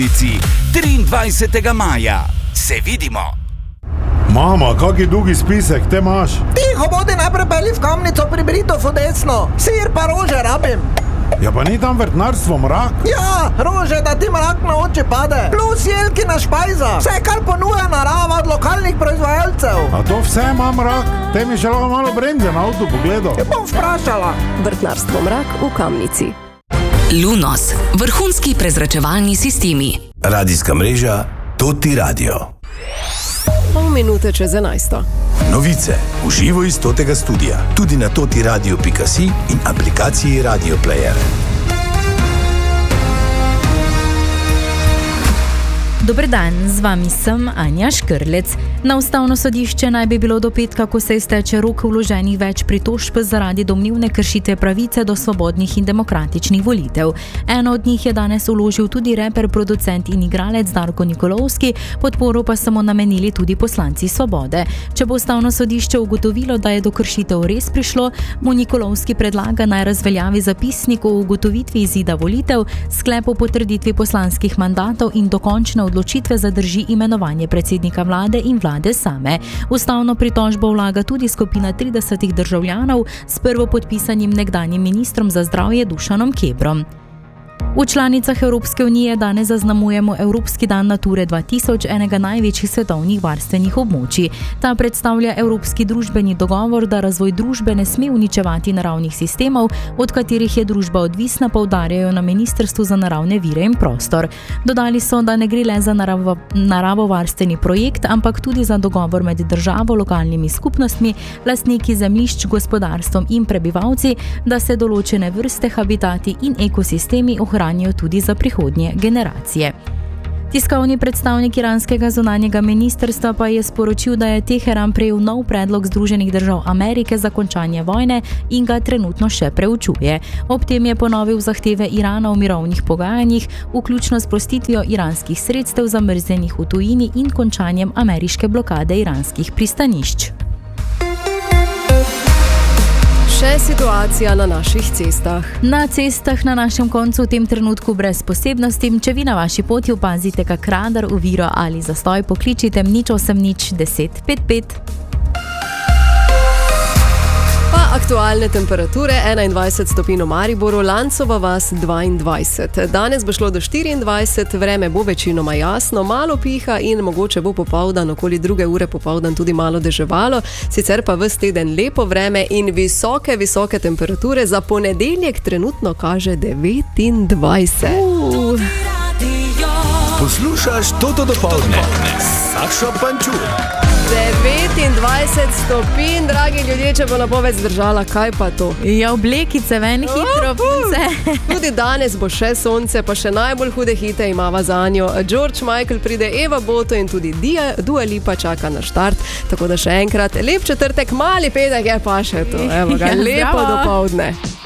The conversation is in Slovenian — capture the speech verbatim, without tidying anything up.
triindvajsetega maja. Se vidimo. Mama, kaki dolgi spisek te imaš? Tiho bodi, najprej peli v Kamnico pri Britofu desno. Sir pa rože rabim. Ja pa ni tam vrtnarstvo mrak? Ja, rože, da ti mrak na oči pade. Plus jelkina špajza. Vse, kar ponuja narava od lokalnih proizvajalcev. A to vse ima mrak? Te mi še lahko malo brenze na avtu pogledal. Ja bom vprašala. Vrtnarstvo mrak v Kamnici. Lunos, vrhunski prezračevalni sistemi. Radijska mreža Toti Radio. Pol minute čez enajsto. Novice v živo iz Totega studia, tudi na totiradio pika si in aplikaciji Radio Player. Dober dan, z vami sem Anja Škrlec. Na ustavno sodišče naj bi bilo do petka, ko se izteče rok, vloženih več pritožb zaradi domnevne kršitve pravice do svobodnih in demokratičnih volitev. Eno od njih je danes vložil tudi reper, producent in igralec Darko Nikolovski, podporo pa so mu namenili tudi poslanci Svobode. Če bo ustavno sodišče ugotovilo, da je do kršitev res prišlo, mu Nikolovski predlaga naj razveljavi zapisnik o ugotovitvi izida volitev, sklep o potrditvi poslanskih mandatov in dokončne odločitve zadrži imenovanje predsednika vlade in vlade same. Ustavno pritožbo vlaga tudi skupina tridesetih državljanov s prvopodpisanim nekdanjim ministrom za zdravje Dušanom Kebrom. V članicah Evropske unije danes zaznamujemo Evropski dan Nature dva tisoč, enega največjih svetovnih varstvenih območij. Ta predstavlja evropski družbeni dogovor, da razvoj družbe ne sme uničevati naravnih sistemov, od katerih je družba odvisna, poudarjajo na Ministrstvu za naravne vire in prostor. Dodali so, da ne gre le za naravo, naravovarstveni projekt, ampak tudi za dogovor med državo, lokalnimi skupnostmi, lastniki zemljišč, gospodarstvom in prebivalci, da se določene vrste, habitati in ekosistemi ohranijo tudi za prihodnje generacije. Tiskovni predstavnik iranskega zunanjega ministrstva pa je sporočil, da je Teheran prejel nov predlog Združenih držav Amerike za končanje vojne in ga trenutno še preučuje. Ob tem je ponovil zahteve Irana v mirovnih pogajanjih, vključno s sprostitvijo iranskih sredstev zamrznjenih v tujini in končanjem ameriške blokade iranskih pristanišč. Še situacija na naših cestah. Na cestah na našem koncu v tem trenutku brez posebnosti. Če vi na vaši poti opazite kak radar, oviro ali zastoj, pokličite nič osem nič deset pet pet. Pa aktualne temperature: enaindvajset stopinj v Mariboru, Lancova vas dvaindvajset. Danes bo šlo do štiriindvajset, vreme bo večinoma jasno, malo piha in mogoče bo popoldan, okoli druge ure popoldan tudi malo deževalo, sicer pa ves teden lepo vreme in visoke, visoke temperature. Za ponedeljek trenutno kaže devetindvajset. Uh. Poslušaš Toto dopoldne. Sašo Pančur. devetindvajset stopinj, dragi ljudje, če bo napoved zdržala, kaj pa to? Ja, oblekice, ven hitro, punce. Tudi danes bo še sonce, pa še najbolj hude hite imava zanjo. George Michael pride, Eva Boto in tudi Dua Lipa čaka na štart. Tako da še enkrat, lep četrtek, mali pedek je pa še to. Evo ga, lepo dopoldne.